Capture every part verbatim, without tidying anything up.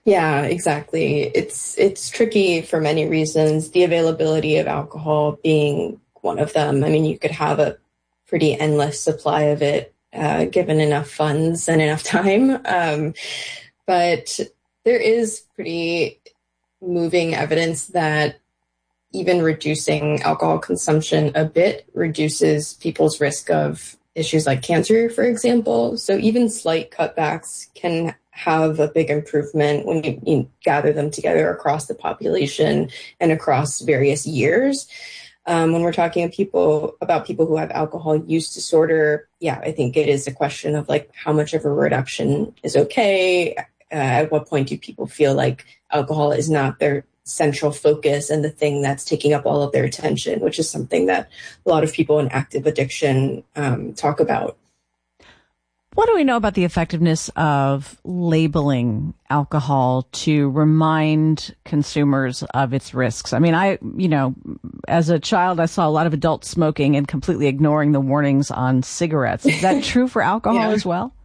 Yeah, exactly. It's it's tricky for many reasons. The availability of alcohol being one of them. I mean, you could have a pretty endless supply of it, uh, given enough funds and enough time. Um, but there is pretty moving evidence that even reducing alcohol consumption a bit reduces people's risk of issues like cancer, for example. So even slight cutbacks can have a big improvement when you, you gather them together across the population and across various years. Um, when we're talking to people about people who have alcohol use disorder, yeah, I think it is a question of like how much of a reduction is okay. Uh, at what point do people feel like alcohol is not their central focus and the thing that's taking up all of their attention, which is something that a lot of people in active addiction um, talk about. What do we know about the effectiveness of labeling alcohol to remind consumers of its risks? I mean, I, you know, as a child, I saw a lot of adults smoking and completely ignoring the warnings on cigarettes. Is that true for alcohol yeah. as well?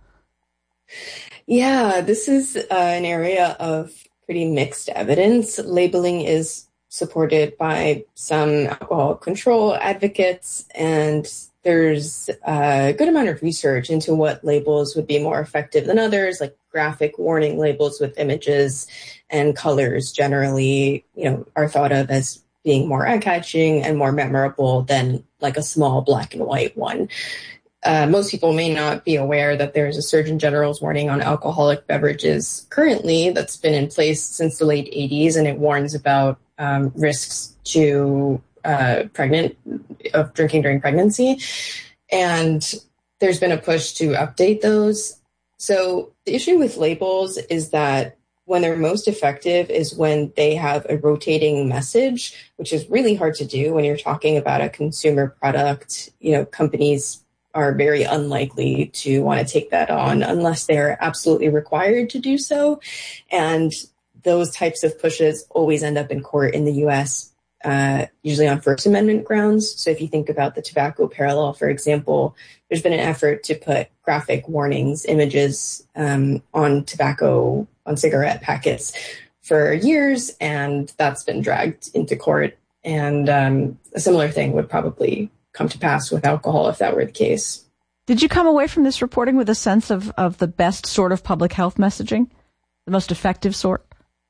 Yeah, this is uh, an area of pretty mixed evidence. Labeling is supported by some alcohol control advocates, and there's a good amount of research into what labels would be more effective than others, like graphic warning labels with images and colors generally, you know, are thought of as being more eye-catching and more memorable than like a small black and white one. Uh, most people may not be aware that there's a Surgeon General's warning on alcoholic beverages currently that's been in place since the late eighties, and it warns about um, risks to uh, pregnant of drinking during pregnancy. And there's been a push to update those. So the issue with labels is that when they're most effective is when they have a rotating message, which is really hard to do when you're talking about a consumer product. You know, companies are very unlikely to want to take that on unless they're absolutely required to do so. And those types of pushes always end up in court in the U S, uh, usually on First Amendment grounds. So if you think about the tobacco parallel, for example, there's been an effort to put graphic warnings, images um, on tobacco, on cigarette packets for years, and that's been dragged into court. And um, a similar thing would probably come to pass with alcohol if that were the case. Did you come away from this reporting with a sense of, of the best sort of public health messaging, the most effective sort?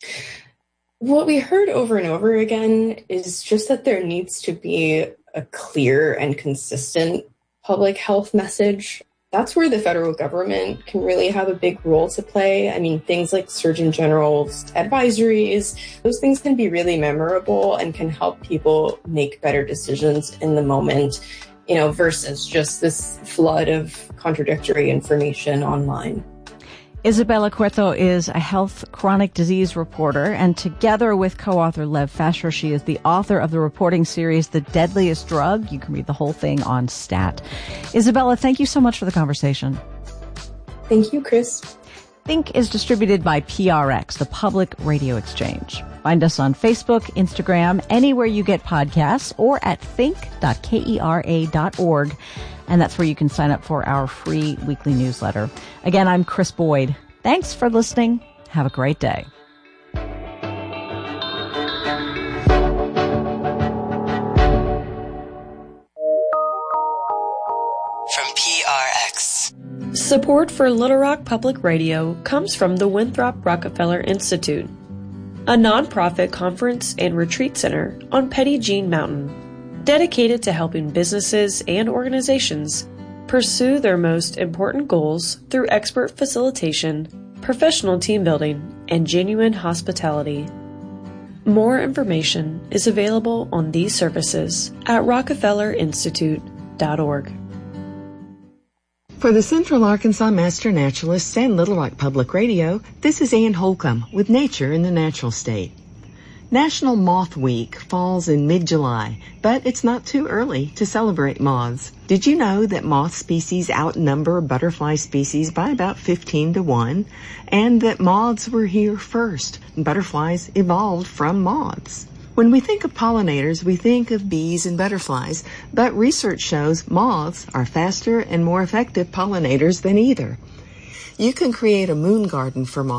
What we heard over and over again is just that there needs to be a clear and consistent public health message. That's where the federal government can really have a big role to play. I mean, things like Surgeon General's advisories, those things can be really memorable and can help people make better decisions in the moment, you know, versus just this flood of contradictory information online. Isabella Cueto is a health chronic disease reporter, and together with co-author Lev Fasher, she is the author of the reporting series, The Deadliest Drug. You can read the whole thing on Stat. Isabella, thank you so much for the conversation. Thank you, Chris. Think is distributed by P R X, the Public Radio Exchange. Find us on Facebook, Instagram, anywhere you get podcasts, or at think dot kera dot org. And that's where you can sign up for our free weekly newsletter. Again, I'm Chris Boyd. Thanks for listening. Have a great day. From P R X. Support for Little Rock Public Radio comes from the Winthrop Rockefeller Institute, a nonprofit conference and retreat center on Petit Jean Mountain, dedicated to helping businesses and organizations pursue their most important goals through expert facilitation, professional team building, and genuine hospitality. More information is available on these services at rockefeller institute dot org. For the Central Arkansas Master Naturalists and Little Rock Public Radio, this is Ann Holcomb with Nature in the Natural State. National Moth Week falls in mid-July, but it's not too early to celebrate moths. Did you know that moth species outnumber butterfly species by about fifteen to one, and that moths were here first? Butterflies evolved from moths. When we think of pollinators, we think of bees and butterflies, but research shows moths are faster and more effective pollinators than either. You can create a moon garden for moths